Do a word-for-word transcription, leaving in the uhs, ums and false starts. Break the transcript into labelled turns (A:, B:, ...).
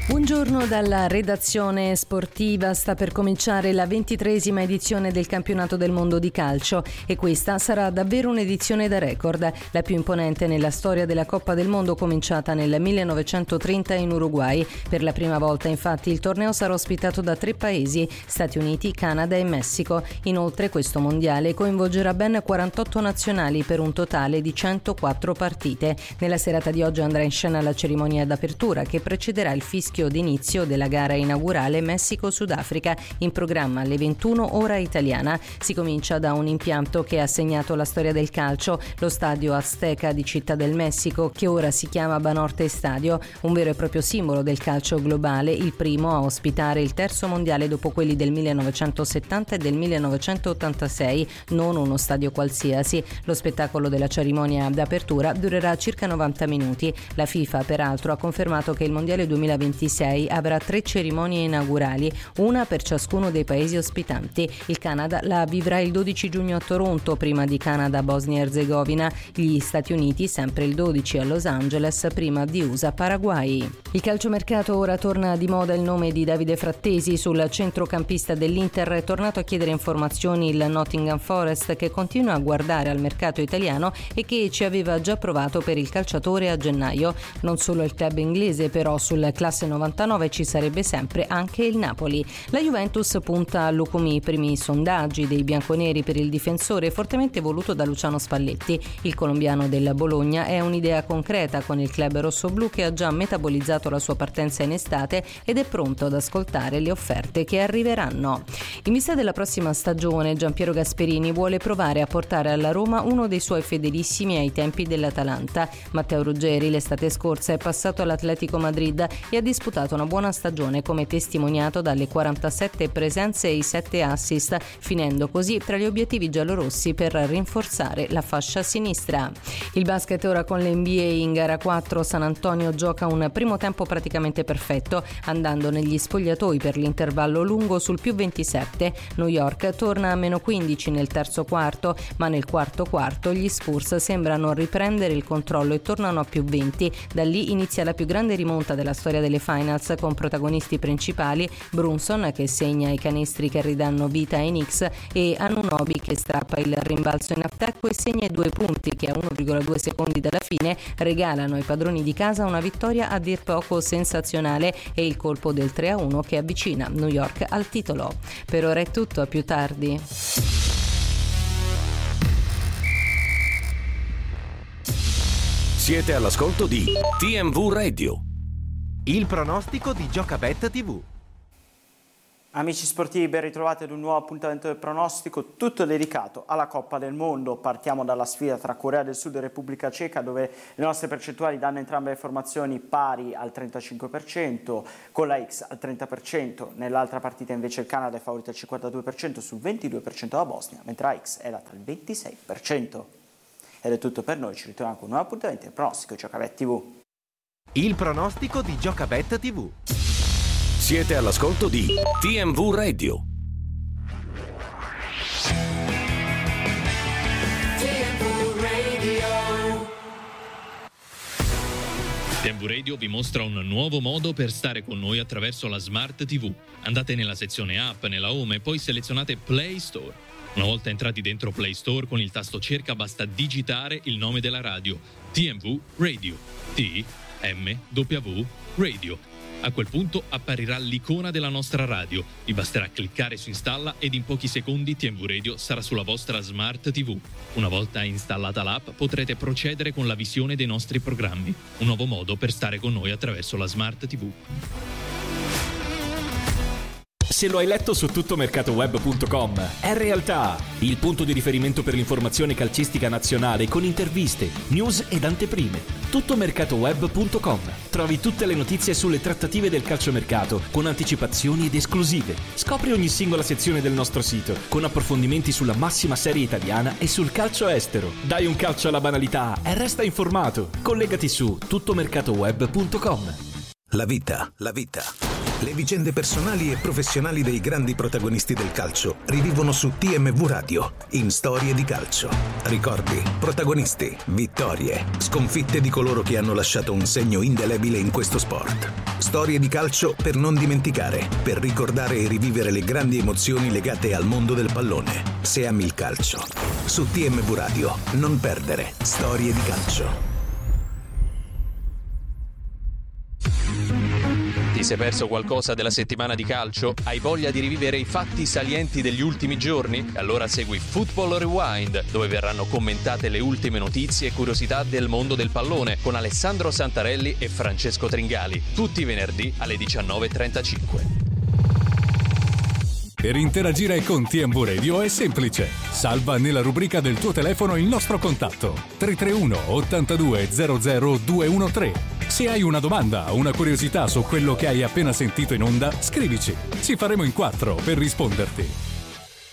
A: Buongiorno dalla redazione sportiva. Sta per cominciare la ventitreesima edizione del campionato del mondo di calcio e questa sarà davvero un'edizione da record, la più imponente nella storia della Coppa del Mondo, cominciata nel millenovecentotrenta in Uruguay. Per la prima volta infatti il torneo sarà ospitato da tre paesi: Stati Uniti, Canada e Messico. Inoltre questo mondiale coinvolgerà ben quarantotto nazionali per un totale di centoquattro partite. Nella serata di oggi andrà in scena la cerimonia d'apertura che precederà il fischio d'inizio della gara inaugurale Messico-Sudafrica, in programma alle ventuno ora italiana. Si comincia da un impianto che ha segnato la storia del calcio, lo stadio Azteca di Città del Messico, che ora si chiama Banorte Stadio, un vero e proprio simbolo del calcio globale, il primo a ospitare il terzo mondiale dopo quelli del millenovecentosettanta e del millenovecentottantasei, non uno stadio qualsiasi. Lo spettacolo della cerimonia d'apertura durerà circa novanta minuti. La FIFA peraltro ha confermato che il mondiale duemilaventisei avrà tre cerimonie inaugurali, una per ciascuno dei paesi ospitanti. Il Canada la vivrà il dodici giugno a Toronto, prima di Canada-Bosnia Erzegovina, gli Stati Uniti sempre il dodici a Los Angeles, prima di U S A-Paraguay. Il calciomercato ora torna di moda il nome di Davide Frattesi. Sul centrocampista dell'Inter è tornato a chiedere informazioni il Nottingham Forest, che continua a guardare al mercato italiano e che ci aveva già provato per il calciatore a gennaio. Non solo il club inglese, però sul classe novantanove ci sarebbe sempre anche il Napoli. La Juventus punta a Lucumi, i primi sondaggi dei bianconeri per il difensore fortemente voluto da Luciano Spalletti. Il colombiano del Bologna è un'idea concreta con il club rossoblu, che ha già metabolizzato la sua partenza in estate ed è pronto ad ascoltare le offerte che arriveranno. In vista della prossima stagione, Giampiero Gasperini vuole provare a portare alla Roma uno dei suoi fedelissimi ai tempi dell'Atalanta. Matteo Ruggeri l'estate scorsa è passato all'Atletico Madrid e ha disputato una buona stagione, come testimoniato dalle quarantasette presenze e i sette assist, finendo così tra gli obiettivi giallorossi per rinforzare la fascia sinistra. Il basket ora con l'N B A in gara quattro. San Antonio gioca un primo tempo praticamente perfetto, andando negli spogliatoi per l'intervallo lungo sul più ventisette. New York torna a meno quindici nel terzo quarto, ma nel quarto quarto gli Spurs sembrano riprendere il controllo e tornano a più venti. Da lì inizia la più grande rimonta della storia delle finals, con protagonisti principali Brunson che segna i canestri che ridanno vita ai Knicks e Anunoby che strappa il rimbalzo in attacco e segna i due punti che a uno virgola due secondi dalla fine regalano ai padroni di casa una vittoria a dir poco sensazionale, e il colpo del tre a uno che avvicina New York al titolo. Per ora è tutto, a più tardi.
B: Siete all'ascolto di T M V Radio.
C: Il pronostico di Giocabet tivù.
D: Amici sportivi, ben ritrovati ad un nuovo appuntamento del pronostico, tutto dedicato alla Coppa del Mondo. Partiamo dalla sfida tra Corea del Sud e Repubblica Ceca, dove le nostre percentuali danno entrambe le formazioni pari al trentacinque per cento, con la X al trenta per cento. Nell'altra partita invece il Canada è favorito al cinquantadue per cento sul ventidue per cento della Bosnia, mentre la X è data al ventisei per cento. Ed è tutto per noi, ci ritroviamo con un nuovo appuntamento del pronostico di Giocabet tivù.
C: Il pronostico di Giocabet tivù.
B: Siete all'ascolto di T M V Radio.
E: T M V Radio vi mostra un nuovo modo per stare con noi attraverso la Smart tivù. Andate nella sezione app, nella home e poi selezionate Play Store. Una volta entrati dentro Play Store, con il tasto cerca basta digitare il nome della radio: T M V Radio. T M W Radio. A quel punto apparirà l'icona della nostra radio. Vi basterà cliccare su installa ed in pochi secondi T M V Radio sarà sulla vostra Smart tivù. Una volta installata l'app potrete procedere con la visione dei nostri programmi. Un nuovo modo per stare con noi attraverso la Smart tivù.
F: Se lo hai letto su tuttomercatoweb punto com, è realtà! Il punto di riferimento per l'informazione calcistica nazionale con interviste, news ed anteprime. tuttomercatoweb punto com. Trovi tutte le notizie sulle trattative del calciomercato con anticipazioni ed esclusive. Scopri ogni singola sezione del nostro sito con approfondimenti sulla massima serie italiana e sul calcio estero. Dai un calcio alla banalità e resta informato. Collegati su tuttomercatoweb punto com.
B: La vita, la vita.
G: Le vicende personali e professionali dei grandi protagonisti del calcio rivivono su T M V Radio, in Storie di calcio. Ricordi, protagonisti, vittorie, sconfitte di coloro che hanno lasciato un segno indelebile in questo sport. Storie di calcio per non dimenticare, per ricordare e rivivere le grandi emozioni legate al mondo del pallone. Se ami il calcio. Su T M V Radio, non perdere Storie di calcio.
E: Ti sei perso qualcosa della settimana di calcio? Hai voglia di rivivere i fatti salienti degli ultimi giorni? Allora segui Football Rewind, dove verranno commentate le ultime notizie e curiosità del mondo del pallone con Alessandro Santarelli e Francesco Tringali, tutti i venerdì alle diciannove e trentacinque.
H: Per interagire con T M V Radio è semplice. Salva nella rubrica del tuo telefono il nostro contatto tre tre uno ottantadue zero zero due uno tre. Se hai una domanda o una curiosità su quello che hai appena sentito in onda, scrivici. Ci faremo in quattro per risponderti.